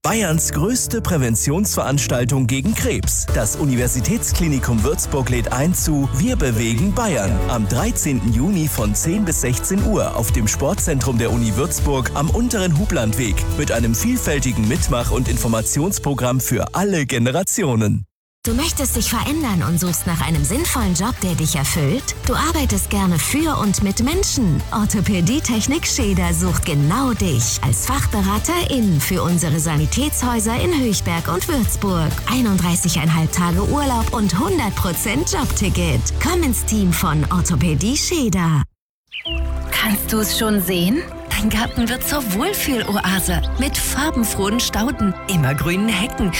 Bayerns größte Präventionsveranstaltung gegen Krebs. Das Universitätsklinikum Würzburg lädt ein zu Wir bewegen Bayern am 13. Juni von 10 bis 16 Uhr auf dem Sportzentrum der Uni Würzburg am unteren Hublandweg mit einem vielfältigen Mitmach- und Informationsprogramm für alle Generationen. Du möchtest dich verändern und suchst nach einem sinnvollen Job, der dich erfüllt? Du arbeitest gerne für und mit Menschen. Orthopädie-Technik Scheder sucht genau dich als Fachberaterin für unsere Sanitätshäuser in Höchberg und Würzburg. 31,5 Tage Urlaub und 100% Jobticket. Komm ins Team von Orthopädie Scheder. Kannst du es schon sehen? Dein Garten wird zur Wohlfühloase mit farbenfrohen Stauden, immergrünen Hecken